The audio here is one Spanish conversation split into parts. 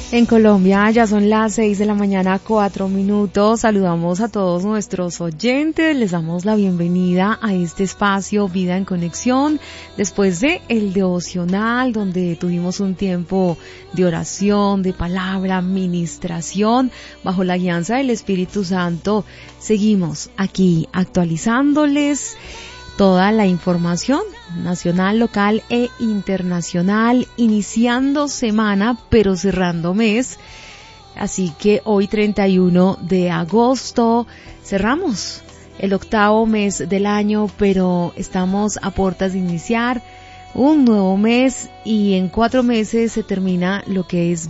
En Colombia ya son las 6 de la mañana, 4 minutos. Saludamos a todos nuestros oyentes. Les damos la bienvenida a este espacio Vida en Conexión. Después de el devocional, donde tuvimos un tiempo de oración, de palabra, ministración, bajo la guianza del Espíritu Santo, seguimos aquí actualizándoles toda la información nacional, local e internacional, iniciando semana pero cerrando mes. Así que hoy 31 de agosto cerramos el 8º mes del año, pero estamos a puertas de iniciar un nuevo mes y en 4 meses se termina lo que es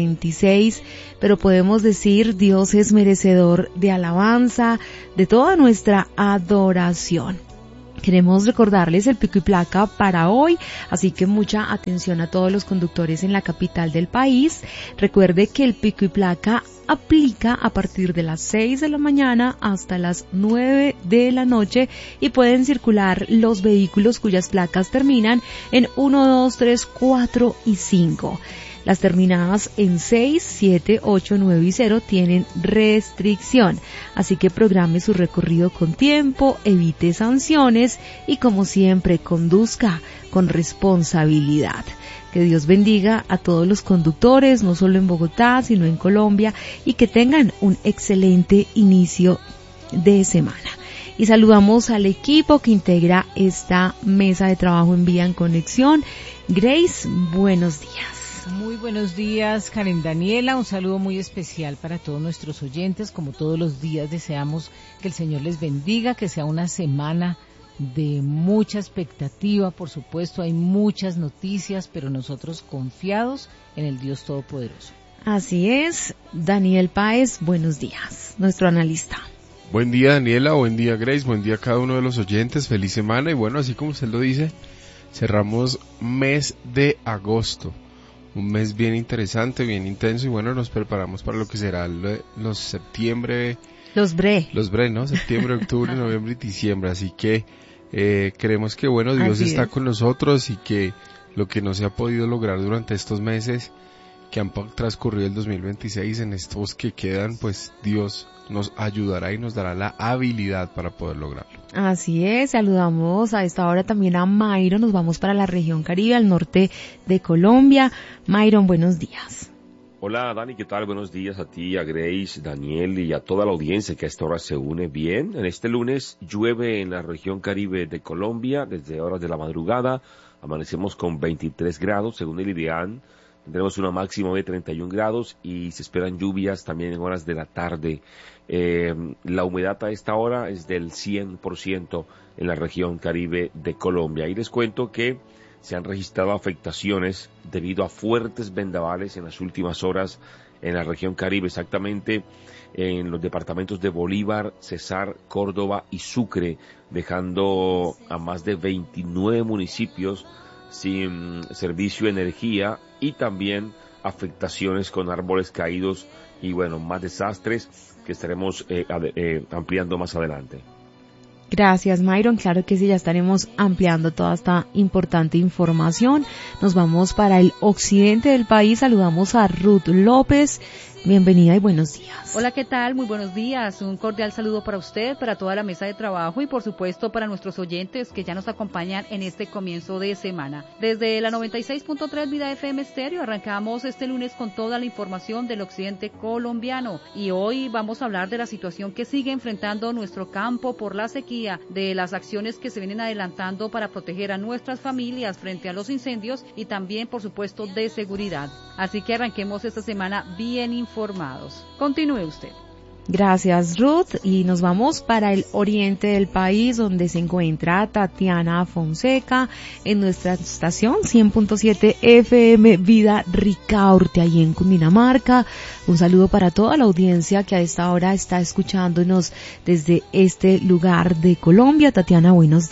2026, pero podemos decir Dios es merecedor de alabanza, de toda nuestra adoración. Queremos recordarles el pico y placa para hoy, así que mucha atención a todos los conductores en la capital del país. Recuerde que el pico y placa aplica a partir de las 6 de la mañana hasta las 9 de la noche y pueden circular los vehículos cuyas placas terminan en 1, 2, 3, 4 y 5. Las terminadas en 6, 7, 8, 9 y 0 tienen restricción, así que programe su recorrido con tiempo, evite sanciones y como siempre conduzca con responsabilidad. Que Dios bendiga a todos los conductores, no solo en Bogotá, sino en Colombia, y que tengan un excelente inicio de semana. Y saludamos al equipo que integra esta mesa de trabajo en Vida en Conexión. Grace, buenos días. Muy buenos días, Karen Daniela, un saludo muy especial para todos nuestros oyentes. Como todos los días deseamos que el Señor les bendiga, que sea una semana de mucha expectativa, por supuesto hay muchas noticias, pero nosotros confiados en el Dios Todopoderoso. Así es, Daniel Páez, buenos días, nuestro analista. Buen día Daniela, buen día Grace, buen día a cada uno de los oyentes, feliz semana y bueno, así como usted lo dice, cerramos mes de agosto. Un mes bien interesante, bien intenso y bueno, nos preparamos para lo que será los septiembre... Los bre, ¿no? Septiembre, octubre, noviembre y diciembre. Así que creemos que bueno, Dios está con nosotros y que lo que no se ha podido lograr durante estos meses que han transcurrido el 2026, en estos que quedan, pues Dios nos ayudará y nos dará la habilidad para poder lograrlo. Así es, saludamos a esta hora también a Myron, nos vamos para la región Caribe, al norte de Colombia. Myron, buenos días. Hola Dani, ¿qué tal? Buenos días a ti, a Grace, Daniel y a toda la audiencia que a esta hora se une bien. En este lunes llueve en la región Caribe de Colombia desde horas de la madrugada, amanecemos con 23 grados según el IDEAN. Tendremos una máxima de 31 grados y se esperan lluvias también en horas de la tarde. La humedad a esta hora es del 100% en la región Caribe de Colombia. Y les cuento que se han registrado afectaciones debido a fuertes vendavales en las últimas horas en la región Caribe, exactamente en los departamentos de Bolívar, Cesar, Córdoba y Sucre, dejando a más de 29 municipios sin servicio de energía y también afectaciones con árboles caídos y bueno, más desastres que estaremos ampliando más adelante. Gracias, Myron. Claro que sí, ya estaremos ampliando toda esta importante información. Nos vamos para el occidente del país. Saludamos a Ruth López. Bienvenida y buenos días. Hola, ¿qué tal? Muy buenos días. Un cordial saludo para usted, para toda la mesa de trabajo y por supuesto para nuestros oyentes que ya nos acompañan en este comienzo de semana. Desde la 96.3 Vida FM Estéreo arrancamos este lunes con toda la información del occidente colombiano y hoy vamos a hablar de la situación que sigue enfrentando nuestro campo por la sequía, de las acciones que se vienen adelantando para proteger a nuestras familias frente a los incendios y también por supuesto de seguridad. Así que arranquemos esta semana bien informados. Continúe usted. Gracias, Ruth, y nos vamos para el oriente del país donde se encuentra Tatiana Fonseca en nuestra estación 100.7 FM Vida Ricaurte, ahí en Cundinamarca. Un saludo para toda la audiencia que a esta hora está escuchándonos desde este lugar de Colombia. Tatiana, buenos días.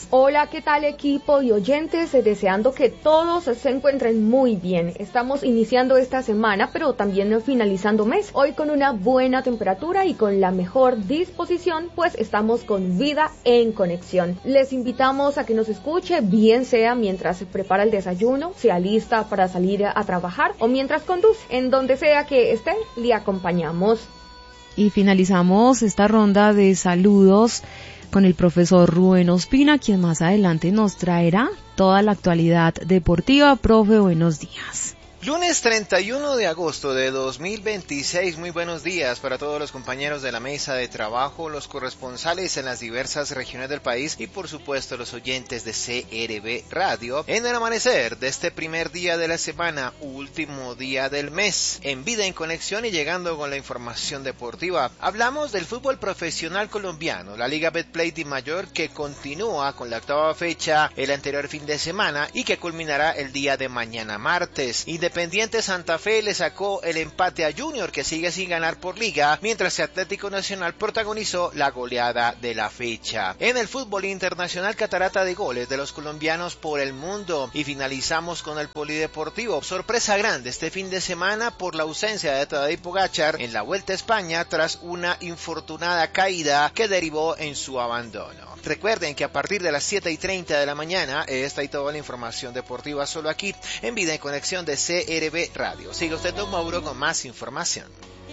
días. Hola, ¿qué tal equipo y oyentes? Deseando que todos se encuentren muy bien. Estamos iniciando esta semana, pero también finalizando mes. Hoy con una buena temperatura y con la mejor disposición, pues estamos con Vida en Conexión. Les invitamos a que nos escuche, bien sea mientras se prepara el desayuno, se alista para salir a trabajar o mientras conduce. En donde sea que esté, le acompañamos. Y finalizamos esta ronda de saludos con el profesor Rubén Ospina, quien más adelante nos traerá toda la actualidad deportiva. Profe, buenos días. Lunes 31 de agosto de 2026, muy buenos días para todos los compañeros de la mesa de trabajo, los corresponsales en las diversas regiones del país y por supuesto los oyentes de CRB Radio en el amanecer de este primer día de la semana, último día del mes, en Vida en Conexión y llegando con la información deportiva. Hablamos del fútbol profesional colombiano, la Liga Betplay de Mayor que continúa con la octava fecha el anterior fin de semana y que culminará el día de mañana martes. Independiente Santa Fe le sacó el empate a Junior, que sigue sin ganar por liga, mientras que Atlético Nacional protagonizó la goleada de la fecha. En el fútbol internacional, catarata de goles de los colombianos por el mundo. Y finalizamos con el polideportivo. Sorpresa grande este fin de semana por la ausencia de Tadej Pogačar en la Vuelta a España tras una infortunada caída que derivó en su abandono. Recuerden que a partir de las 7:30 de la mañana, esta y toda la información deportiva solo aquí, en Vida en Conexión de CRB Radio. Sigue usted, don Mauro, con más información.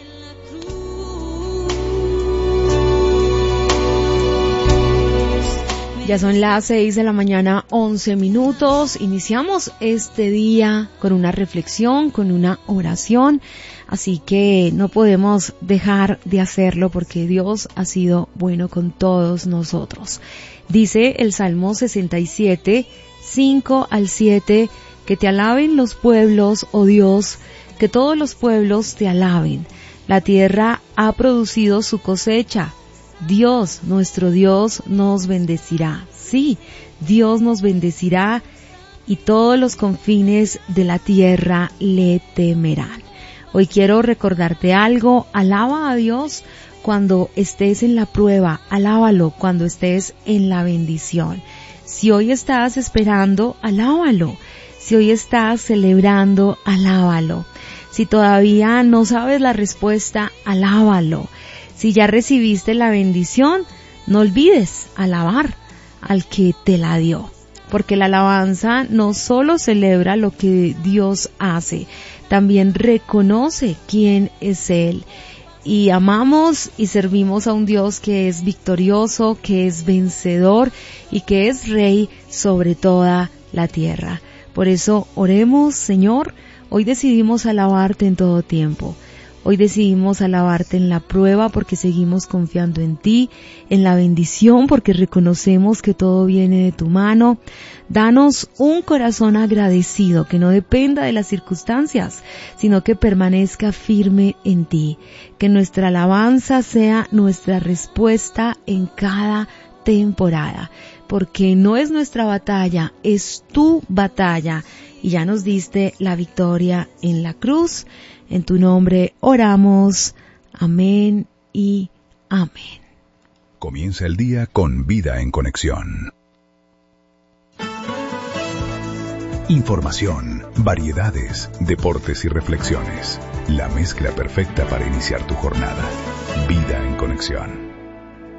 Ya son las 6 de la mañana, 11 minutos. Iniciamos este día con una reflexión, con una oración. Así que no podemos dejar de hacerlo porque Dios ha sido bueno con todos nosotros. Dice el Salmo 67, 5 al 7, que te alaben los pueblos, oh Dios, que todos los pueblos te alaben. La tierra ha producido su cosecha. Dios, nuestro Dios, nos bendecirá. Sí, Dios nos bendecirá y todos los confines de la tierra le temerán. Hoy quiero recordarte algo, alaba a Dios cuando estés en la prueba, alábalo cuando estés en la bendición. Si hoy estás esperando, alábalo. Si hoy estás celebrando, alábalo. Si todavía no sabes la respuesta, alábalo. Si ya recibiste la bendición, no olvides alabar al que te la dio. Porque la alabanza no solo celebra lo que Dios hace, también reconoce quién es Él. Y amamos y servimos a un Dios que es victorioso, que es vencedor y que es Rey sobre toda la tierra. Por eso oremos, Señor, hoy decidimos alabarte en todo tiempo. Hoy decidimos alabarte en la prueba porque seguimos confiando en ti, en la bendición porque reconocemos que todo viene de tu mano. Danos un corazón agradecido que no dependa de las circunstancias, sino que permanezca firme en ti. Que nuestra alabanza sea nuestra respuesta en cada temporada, porque no es nuestra batalla, es tu batalla y ya nos diste la victoria en la cruz. En tu nombre oramos. Amén y amén. Comienza el día con Vida en Conexión. Información, variedades, deportes y reflexiones. La mezcla perfecta para iniciar tu jornada. Vida en Conexión.